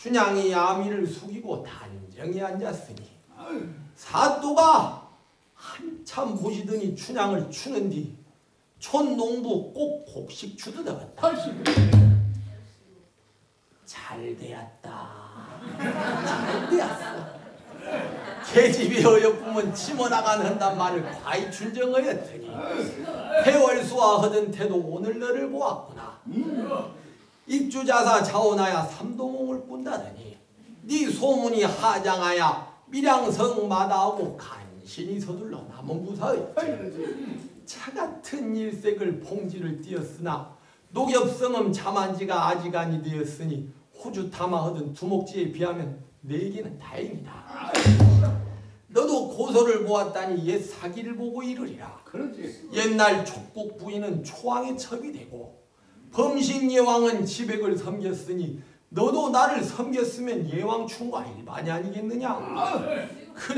춘향이 야미를 숙이고 단정히 앉았으니 사또가 한참 보시더니 춘향을 추는 뒤 촌농부 꼭 곡식 주드다갔다. 잘 되었다. 잘 되었어. 계집이 어여쁘면 치모나간 한단 말을 과히 준정하였더니 해월수와 하던 태도 오늘 너를 보았구나. 익주자사 자원하야 삼도몽을 꾼다더니 네 소문이 하장하야 밀양성 마다하고 간신히 서둘러 남은 부사였지. 차같은 일색을 봉지를 띄었으나 녹엽성음 자만지가 아직 아니 되었으니 호주 탐하하던 두목지에 비하면 내게는 다행이다. 너도 고소를 보았다니 옛 사기를 보고 이르리라. 그렇지. 옛날 촉국 부인은 초왕의 첩이 되고 범신 예왕은 지백을 섬겼으니 너도 나를 섬겼으면 예왕 충과 일반이 아니겠느냐. 그래